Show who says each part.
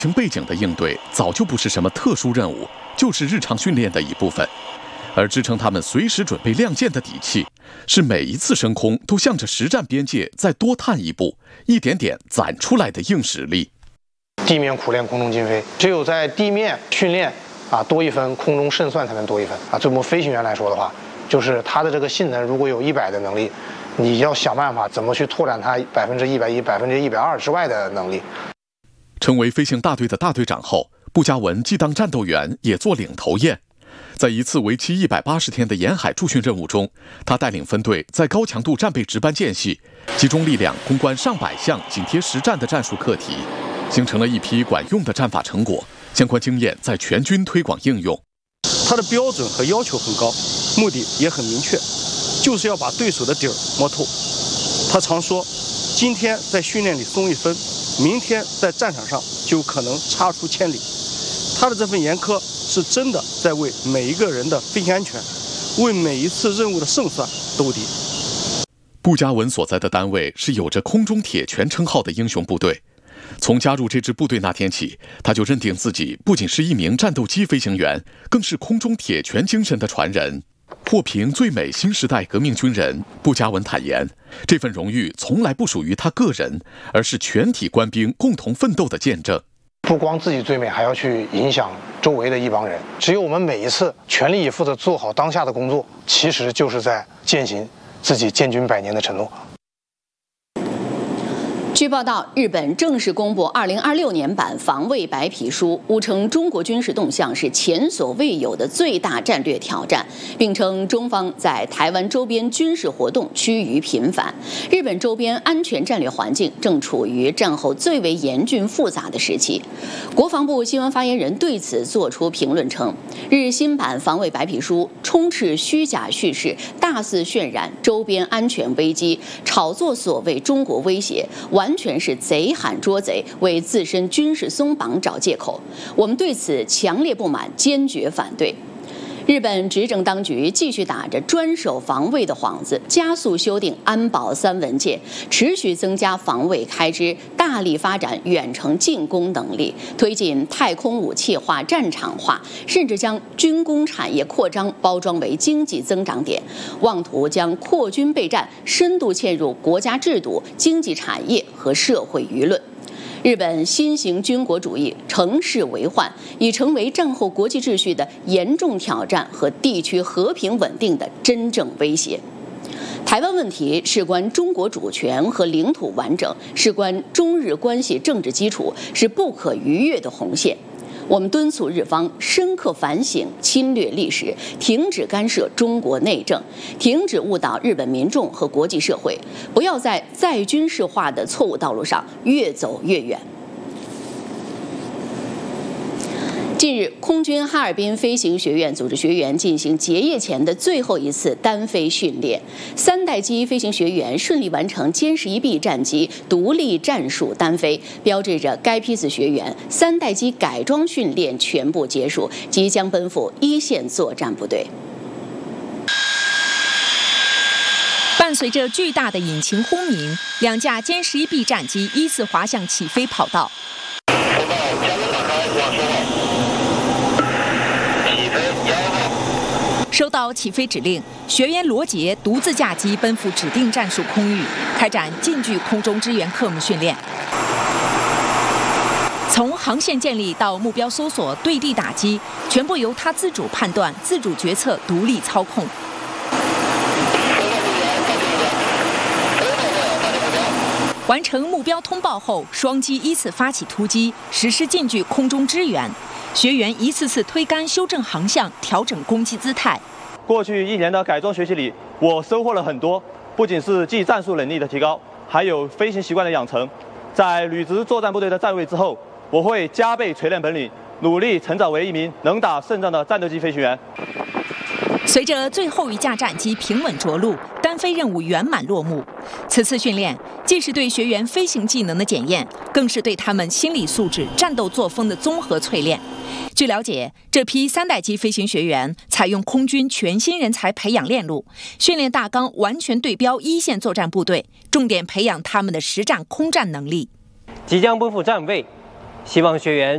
Speaker 1: 背景的应对早就不是什么特殊任务，就是日常训练的一部分。而支撑他们随时准备亮剑的底气，是每一次升空都向着实战边界再多探一步，一点点攒出来的硬实力。
Speaker 2: 地面苦练，空中精飞，只有在地面训练多一分，空中胜算才能多一分对我们飞行员来说的话，就是他的这个性能如果有100的能力，你要想办法怎么去拓展它110%、120%之外的能力。
Speaker 1: 成为飞行大队的大队长后，步家文既当战斗员，也做领头雁。在一次为期180天的沿海驻训任务中，他带领分队在高强度战备值班间隙，集中力量攻关上百项紧贴实战的战术课题，形成了一批管用的战法成果。相关经验在全军推广应用。
Speaker 3: 他的标准和要求很高，目的也很明确，就是要把对手的底儿摸透。他常说，今天在训练里松一分，明天在战场上就可能差出千里。他的这份严苛是真的在为每一个人的飞行安全，为每一次任务的胜算兜底。
Speaker 1: 步家文所在的单位是有着空中铁拳称号的英雄部队。从加入这支部队那天起，他就认定自己不仅是一名战斗机飞行员，更是空中铁拳精神的传人。获评最美新时代革命军人，步家文坦言，这份荣誉从来不属于他个人，而是全体官兵共同奋斗的见证。
Speaker 2: 不光自己最美，还要去影响周围的一帮人。只有我们每一次全力以赴地做好当下的工作，其实就是在践行自己建军100年的承诺。
Speaker 4: 据报道，日本正式公布2026年版防卫白皮书，误称中国军事动向是前所未有的最大战略挑战，并称中方在台湾周边军事活动趋于频繁，日本周边安全战略环境正处于战后最为严峻复杂的时期。国防部新闻发言人对此作出评论称，日新版防卫白皮书充斥虚假叙事，大肆渲染周边安全危机，炒作所谓中国威胁，完全是贼喊捉贼，为自身军事松绑找借口。我们对此强烈不满，坚决反对。日本执政当局继续打着专守防卫的幌子，加速修订安保3文件，持续增加防卫开支，大力发展远程进攻能力，推进太空武器化、战场化，甚至将军工产业扩张包装为经济增长点，妄图将扩军备战深度嵌入国家制度、经济产业和社会舆论。日本新型军国主义乘势为患，已成为战后国际秩序的严重挑战和地区和平稳定的真正威胁。台湾问题事关中国主权和领土完整，事关中日关系政治基础，是不可逾越的红线。我们敦促日方深刻反省侵略历史，停止干涉中国内政，停止误导日本民众和国际社会，不要在再军事化的错误道路上越走越远。近日，空军哈尔滨飞行学院组织学员进行结业前的最后一次单飞训练，3代机飞行学员顺利完成歼11B战机独立战术单飞，标志着该批次学员3代机改装训练全部结束，即将奔赴一线作战部队。
Speaker 5: 伴随着巨大的引擎轰鸣，2架歼11B战机依次滑向起飞跑道。收到起飞指令，学员罗杰独自驾机奔赴指定战术空域，开展近距空中支援科目训练。从航线建立到目标搜索、对地打击，全部由他自主判断、自主决策、独立操控。完成目标通报后，双机依次发起突击，实施近距空中支援。学员一次次推杆修正航向，调整攻击姿态。
Speaker 6: 过去1年的改装学习里，我收获了很多，不仅是技战术能力的提高，还有飞行习惯的养成。在履职作战部队的站位之后，我会加倍锤炼本领，努力成长为一名能打胜仗的战斗机飞行员。
Speaker 5: 随着最后一架战机平稳着陆，单飞任务圆满落幕。此次训练既是对学员飞行技能的检验，更是对他们心理素质、战斗作风的综合淬炼。据了解，这批3代机飞行学员采用空军全新人才培养链路，训练大纲完全对标一线作战部队，重点培养他们的实战空战能力。
Speaker 7: 即将奔赴战位，希望学员